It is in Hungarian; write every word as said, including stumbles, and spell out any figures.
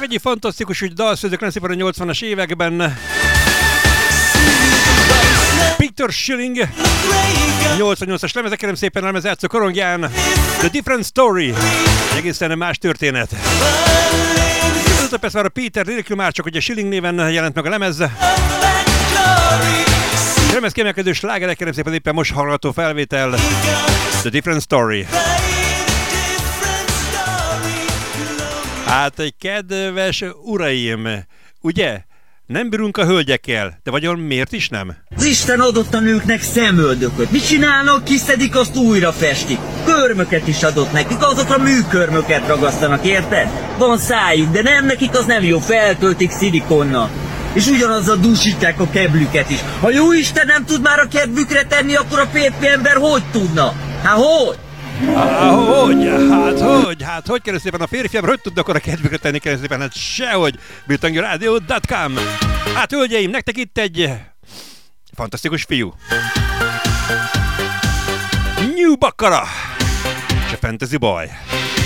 egy fantasztikus ügy dalszőzők nem szépen a nyolcvanas években. Peter Schilling nyolcvannyolcas lemeze, kérem szépen a lemez játszó korongján. The Different Story. Egészen más történet. Ez a persze már a Peter nélkül, már csak ugye Schilling néven jelent meg a lemez. Lemez kiemelkedő slágerek, kérem szépen éppen most hallgató felvétel. The Different Story. Hát egy kedves uraim, ugye? Nem bírunk a hölgyekkel, de vagyon miért is nem? Az Isten adott a nőknek szemöldököt. Mit csinálnak? Kiszedik, azt újra festik. Körmöket is adott nekik, azokra műkörmöket ragasztanak, érted? Van szájuk, de nem nekik, az nem jó, feltöltik szilikonnal. És ugyanazzal dúsítják a keblüket is. Ha jó Isten nem tud már a kedvükre tenni, akkor a férfi ember hogy tudna? Hát hogy? Há, hogy? Hát hogy? Hát hogy kell szépen a férfi ember, hogy tudna akkor a kedvükre tenni, kell szépen? Hát sehogy. Biltangi rádió pont com. Hát hölgyeim, nektek itt egy fantasztikus fiú. New Baccara és a Fantasy Boy.